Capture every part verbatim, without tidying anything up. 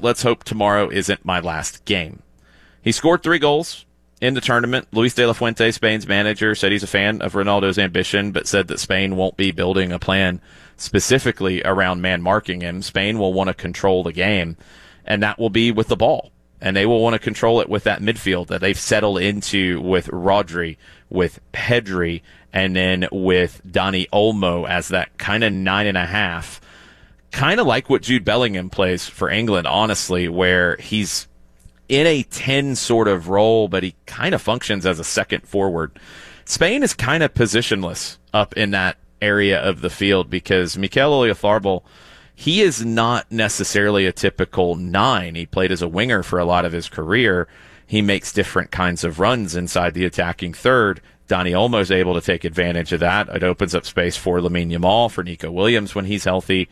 let's hope tomorrow isn't my last game. He scored three goals in the tournament. Luis de la Fuente, Spain's manager, said he's a fan of Ronaldo's ambition, but said that Spain won't be building a plan specifically around man marking him. Spain will want to control the game, and that will be with the ball. And they will want to control it with that midfield that they've settled into with Rodri, with Pedri, and then with Dani Olmo as that kind of nine and a half. Kind of like what Jude Bellingham plays for England, honestly, where he's in a ten sort of role, but he kind of functions as a second forward. Spain is kind of positionless up in that area of the field because Mikel Oyarzabal, he is not necessarily a typical nine. He played as a winger for a lot of his career. He makes different kinds of runs inside the attacking third. Dani Olmo is able to take advantage of that. It opens up space for Lamine Yamal, for Nico Williams when he's healthy.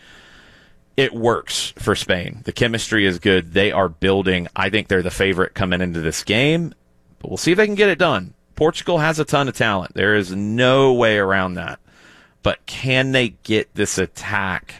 It works for Spain. The chemistry is good. They are building. I think they're the favorite coming into this game, but we'll see if they can get it done. Portugal has a ton of talent. There is no way around that. But can they get this attack?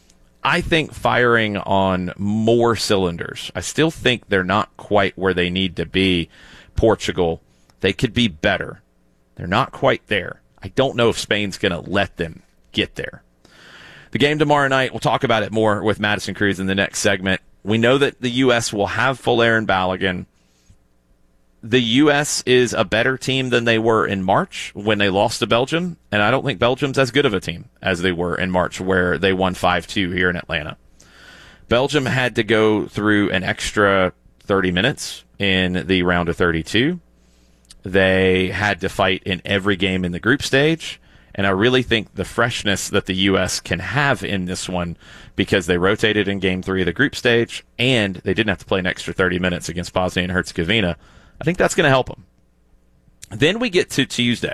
I think firing on more cylinders. I still think they're not quite where they need to be. Portugal, they could be better. They're not quite there. I don't know if Spain's going to let them get there. The game tomorrow night, we'll talk about it more with Madison Cruz in the next segment. We know that the U S will have full Aaron Balogun. The U S is a better team than they were in March when they lost to Belgium, and I don't think Belgium's as good of a team as they were in March where they won five two here in Atlanta. Belgium had to go through an extra thirty minutes in the round of thirty-two. They had to fight in every game in the group stage, and I really think the freshness that the U S can have in this one, because they rotated in game three of the group stage, and they didn't have to play an extra thirty minutes against Bosnia and Herzegovina, I think that's going to help them. Then we get to Tuesday.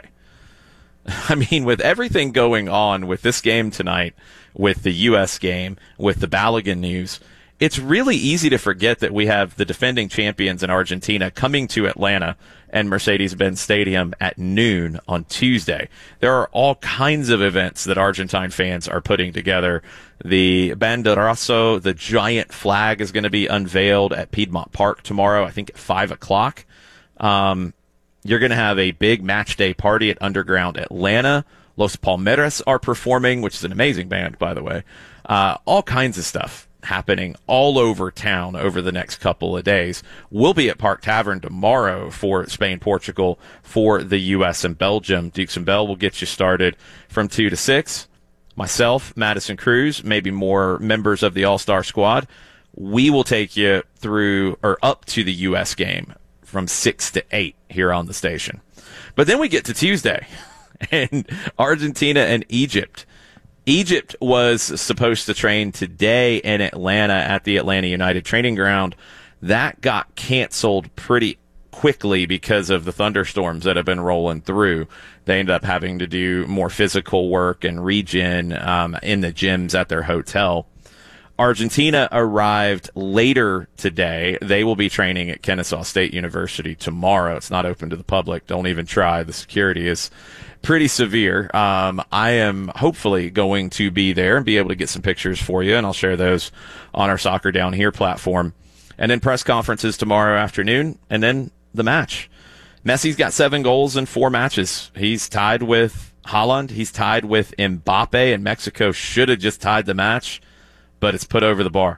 I mean, with everything going on with this game tonight, with the U S game, with the Balogun news, it's really easy to forget that we have the defending champions in Argentina coming to Atlanta and Mercedes-Benz Stadium at noon on Tuesday. There are all kinds of events that Argentine fans are putting together. The Banderazo, the giant flag, is going to be unveiled at Piedmont Park tomorrow, I think at five o'clock. Um, you're going to have a big match day party at Underground Atlanta. Los Palmeras are performing, which is an amazing band, by the way. Uh, all kinds of stuff happening all over town over the next couple of days. We'll be at Park Tavern tomorrow for Spain-Portugal, for the U S and Belgium. Dukes and Bell will get you started from two to six. Myself, Madison Cruz, maybe more members of the All-Star squad, we will take you through or up to the U S game from six to eight here on the station. But then we get to Tuesday, and Argentina and Egypt. Egypt was supposed to train today in Atlanta at the Atlanta United Training Ground. That got canceled pretty quickly because of the thunderstorms that have been rolling through. They ended up having to do more physical work and regen um, in the gyms at their hotel. Argentina arrived later today. They will be training at Kennesaw State University tomorrow. It's not open to the public. Don't even try. The security is pretty severe. Um, I am hopefully going to be there and be able to get some pictures for you, and I'll share those on our Soccer Down Here platform. And then press conferences tomorrow afternoon, and then the match. Messi's got seven goals in four matches. He's tied with Haaland. He's tied with Mbappe, and Mexico should have just tied the match, but it's put over the bar.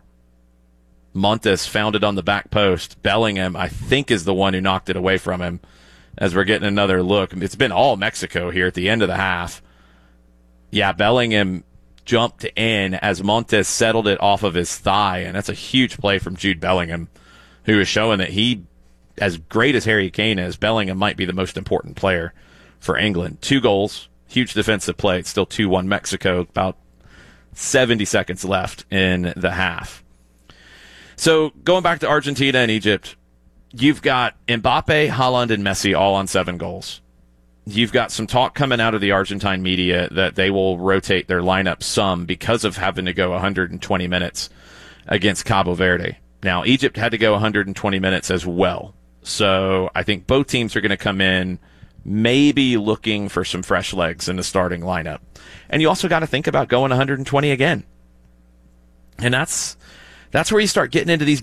Montes found it on the back post. Bellingham, I think, is the one who knocked it away from him. As we're getting another look, it's been all Mexico here at the end of the half. Yeah, Bellingham jumped in as Montes settled it off of his thigh, and that's a huge play from Jude Bellingham, who is showing that he, as great as Harry Kane is, Bellingham might be the most important player for England. Two goals, huge defensive play. It's still two one Mexico, about seventy seconds left in the half. So going back to Argentina and Egypt, you've got Mbappe, Haaland, and Messi all on seven goals. You've got some talk coming out of the Argentine media that they will rotate their lineup some because of having to go one hundred twenty minutes against Cabo Verde. Now, Egypt had to go one hundred twenty minutes as well. So I think both teams are going to come in maybe looking for some fresh legs in the starting lineup. And you also got to think about going one hundred twenty again. And that's that's where you start getting into these